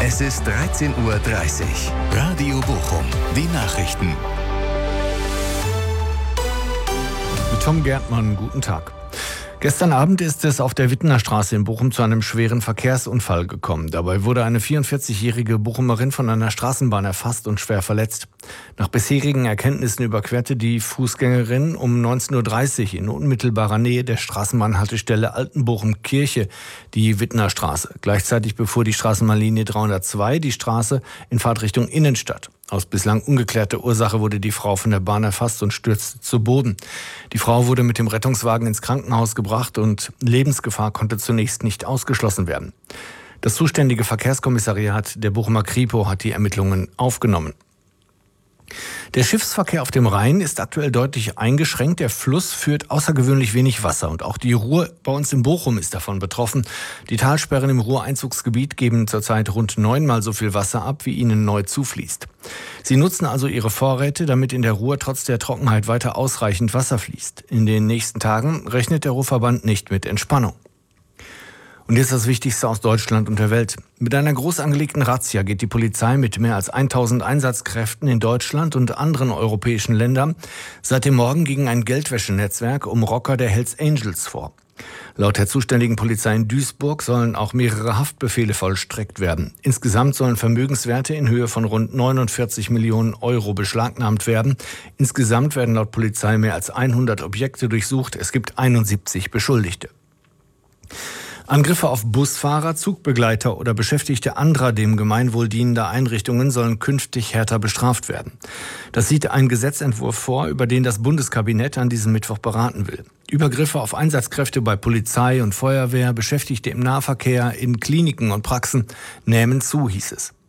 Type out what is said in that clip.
Es ist 13:30 Uhr. Radio Bochum. Die Nachrichten. Mit Tom Gärtmann, guten Tag. Gestern Abend ist es auf der Wittener Straße in Bochum zu einem schweren Verkehrsunfall gekommen. Dabei wurde eine 44-jährige Bochumerin von einer Straßenbahn erfasst und schwer verletzt. Nach bisherigen Erkenntnissen überquerte die Fußgängerin um 19:30 Uhr in unmittelbarer Nähe der Straßenbahnhaltestelle Altenbochum-Kirche die Wittener Straße. Gleichzeitig befuhr die Straßenbahnlinie 302 die Straße in Fahrtrichtung Innenstadt. Aus bislang ungeklärter Ursache wurde die Frau von der Bahn erfasst und stürzte zu Boden. Die Frau wurde mit dem Rettungswagen ins Krankenhaus gebracht und Lebensgefahr konnte zunächst nicht ausgeschlossen werden. Das zuständige Verkehrskommissariat der Bochumer Kripo hat die Ermittlungen aufgenommen. Der Schiffsverkehr auf dem Rhein ist aktuell deutlich eingeschränkt. Der Fluss führt außergewöhnlich wenig Wasser und auch die Ruhr bei uns in Bochum ist davon betroffen. Die Talsperren im Ruhreinzugsgebiet geben zurzeit rund 9-mal so viel Wasser ab, wie ihnen neu zufließt. Sie nutzen also ihre Vorräte, damit in der Ruhr trotz der Trockenheit weiter ausreichend Wasser fließt. In den nächsten Tagen rechnet der Ruhrverband nicht mit Entspannung. Und jetzt das Wichtigste aus Deutschland und der Welt. Mit einer groß angelegten Razzia geht die Polizei mit mehr als 1000 Einsatzkräften in Deutschland und anderen europäischen Ländern seit dem Morgen gegen ein Geldwäschenetzwerk um Rocker der Hells Angels vor. Laut der zuständigen Polizei in Duisburg sollen auch mehrere Haftbefehle vollstreckt werden. Insgesamt sollen Vermögenswerte in Höhe von rund 49 Millionen Euro beschlagnahmt werden. Insgesamt werden laut Polizei mehr als 100 Objekte durchsucht. Es gibt 71 Beschuldigte. Angriffe auf Busfahrer, Zugbegleiter oder Beschäftigte anderer dem Gemeinwohl dienender Einrichtungen sollen künftig härter bestraft werden. Das sieht ein Gesetzentwurf vor, über den das Bundeskabinett an diesem Mittwoch beraten will. Übergriffe auf Einsatzkräfte bei Polizei und Feuerwehr, Beschäftigte im Nahverkehr, in Kliniken und Praxen nehmen zu, hieß es.